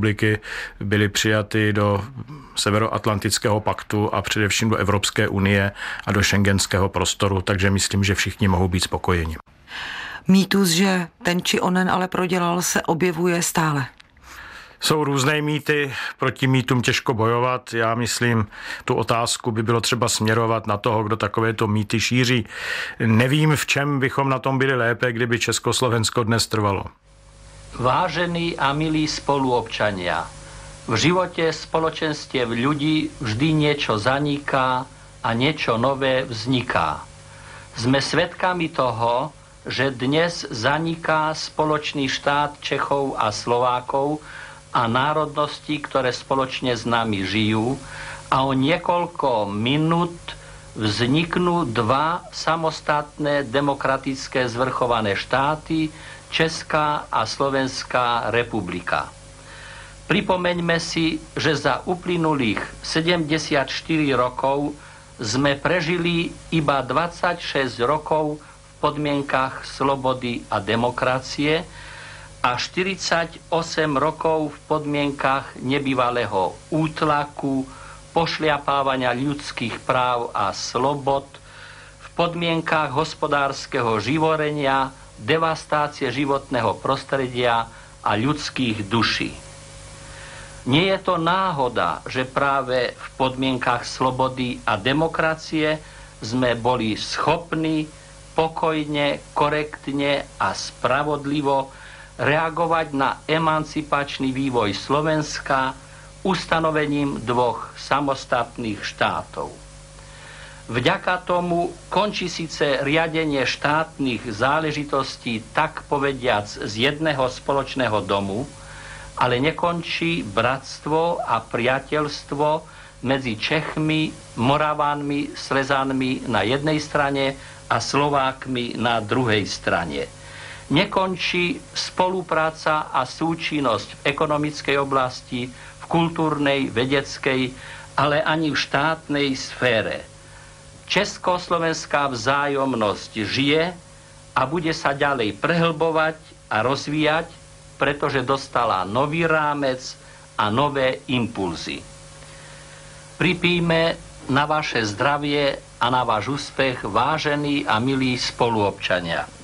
republiky byly přijaty do Severoatlantického paktu a především do Evropské unie a do schengenského prostoru, takže myslím, že všichni mohou být spokojeni. Mýtus, že ten či onen ale prodělal, se objevuje stále. Jsou různé mýty, proti mýtům těžko bojovat. Já myslím, tu otázku by bylo třeba směrovat na toho, kdo takovéto mýty šíří. Nevím, v čem bychom na tom byli lépe, kdyby Československo dnes trvalo. Vážení a milí spoluobčania, v živote spoločenstiev ľudí vždy niečo zaniká a niečo nové vzniká. Sme svedkami toho, že dnes zaniká spoločný štát Čechov a Slovákov a národností, ktoré spoločne s nami žijú, a o niekoľko minút vzniknú dva samostatné demokratické zvrchované štáty, Česká a Slovenská republika. Pripomeňme si, že za uplynulých 74 rokov sme prežili iba 26 rokov v podmienkach slobody a demokracie a 48 rokov v podmienkach nebývalého útlaku, pošliapávania ľudských práv a slobod, v podmienkach hospodárskeho živorenia, devastácie životného prostredia a ľudských duší. Nie je to náhoda, že práve v podmienkach slobody a demokracie sme boli schopní pokojne, korektne a spravodlivo reagovať na emancipačný vývoj Slovenska ustanovením dvoch samostatných štátov. Vďaka tomu končí síce riadenie štátnych záležitostí tak povediac z jedného spoločného domu, ale nekončí bratstvo a priateľstvo medzi Čechmi, Moravánmi, Slezánmi na jednej strane a Slovákmi na druhej strane. Nekončí spolupráca a súčinnosť v ekonomickej oblasti, v kultúrnej, vedeckej, ale ani v štátnej sfére. Československá vzájomnosť žije a bude sa ďalej prehlbovať a rozvíjať, pretože dostala nový rámec a nové impulzy. Pripijme na vaše zdravie a na váš úspech, vážení a milí spoluobčania.